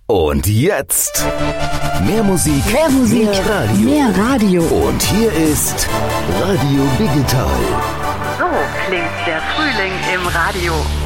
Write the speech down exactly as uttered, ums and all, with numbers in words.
Und jetzt mehr Musik, mehr Musik, mehr Radio. Mehr Radio. Und hier ist Radio Digital. So klingt der Frühling im Radio.